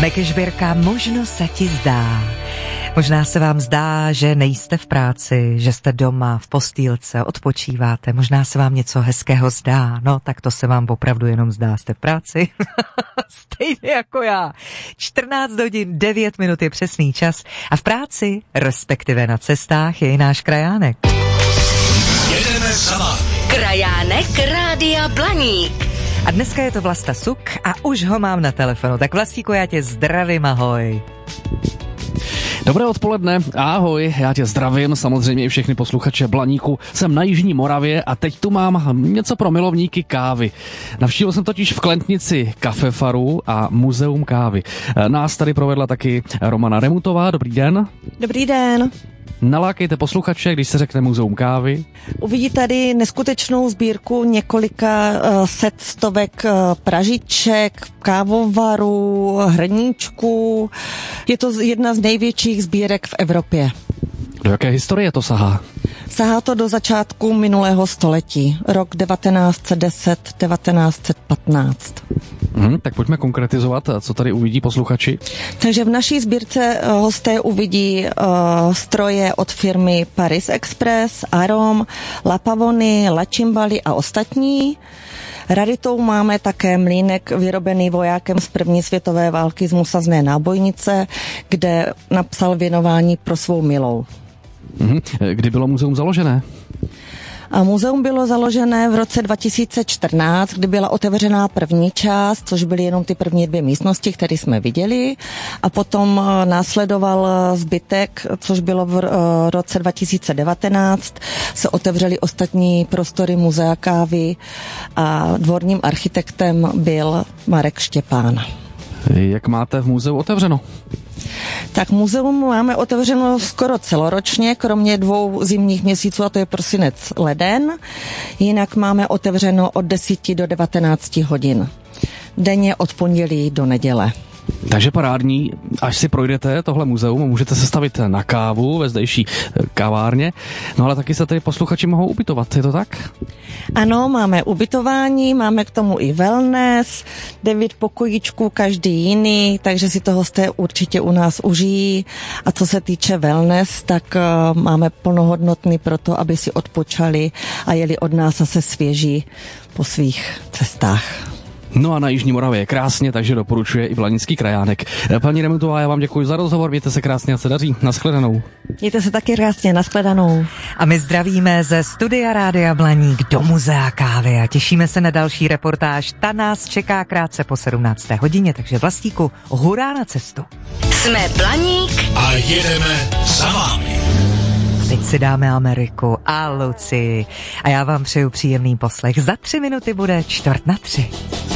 Mekešběrka Možno se ti zdá. Možná se vám zdá, že nejste v práci, že jste doma v postýlce, odpočíváte. Možná se vám něco hezkého zdá. No, tak to se vám opravdu jenom zdá. Jste v práci? Stejně jako já. 14 hodin 9 minut je přesný čas. A v práci, respektive na cestách, je i náš krajánek. Jedeme za vámi. Krajánek Rádia Blaník. A dneska je to Vlasta Suk a už ho mám na telefonu. Tak Vlastíku, já tě zdravím, ahoj. Dobré odpoledne, ahoj, já tě zdravím, samozřejmě i všechny posluchače Blaníku. Jsem na Jižní Moravě a teď tu mám něco pro milovníky kávy. Navštívil jsem totiž v Klentnici Kafefaru a Muzeum kávy. Nás tady provedla taky Romana Remutová, dobrý den. Dobrý den. Nalákejte posluchače, když se řekne Muzeum kávy. Uvidí tady neskutečnou sbírku několika stovek pražiček, kávovarů, hrníčků. Je to jedna z největších sbírek v Evropě. Do jaké historie to sahá? Sahá to do začátku minulého století, rok 1910-1915. Tak pojďme konkretizovat, co tady uvidí posluchači. Takže v naší sbírce hosté uvidí stroje od firmy Paris Express, Arom, La Pavony, La Cimbali a ostatní. Raritou máme také mlýnek vyrobený vojákem z první světové války z Musazné nábojnice, kde napsal věnování pro svou milou. Kdy bylo muzeum založené? A muzeum bylo založené v roce 2014, kdy byla otevřená první část, což byly jenom ty první 2 místnosti, které jsme viděli. A potom následoval zbytek, což bylo v roce 2019. Se otevřely ostatní prostory muzea kávy a dvorním architektem byl Marek Štěpán. Jak máte v muzeu otevřeno? Tak muzeum máme otevřeno skoro celoročně, kromě 2 zimních měsíců, a to je prosinec, leden. Jinak máme otevřeno od 10 do 19 hodin. Denně od pondělí do neděle. Takže parádní, až si projdete tohle muzeum, můžete se stavit na kávu ve zdejší kavárně, no ale taky se tady posluchači mohou ubytovat, je to tak? Ano, máme ubytování, máme k tomu i wellness, 9 pokojíčků, každý jiný, takže si to hosté určitě u nás užijí. A co se týče wellness, tak máme plnohodnotný pro to, aby si odpočali a jeli od nás zase svěží po svých cestách. No a na Jižní Moravě je krásně, takže doporučuje i Blanický krajánek. Paní Remutová, já vám děkuji za rozhovor, mějte se krásně a se daří. Nashledanou. Mějte se taky krásně, nashledanou. A my zdravíme ze studia Rádia Blaník do Muzea kávy a těšíme se na další reportáž. Ta nás čeká krátce po 17. hodině, takže Vlastíku, hurá na cestu. Jsme Blaník a jedeme za vámi. Teď si dáme Ameriku a Lucii. A já vám přeju příjemný poslech. Za 3 minuty bude 2:45.